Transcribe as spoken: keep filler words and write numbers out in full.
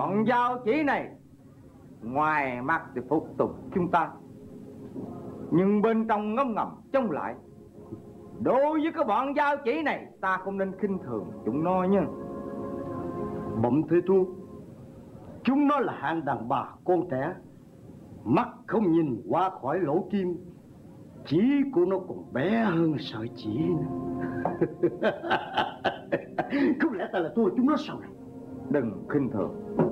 Bọn giao chỉ này ngoài mặt thì phục tùng chúng ta, nhưng bên trong ngấm ngầm chống lại. Đối với cái bọn giao chỉ này, ta không nên khinh thường chúng nó nha. Bẩm Thế Tôn, chúng nó là hạng đàn bà con trẻ, mắt không nhìn qua khỏi lỗ kim, chỉ của nó còn bé hơn sợi chỉ nữa. Không lẽ ta là tôi chúng nó sao này? Đừng khinh thường.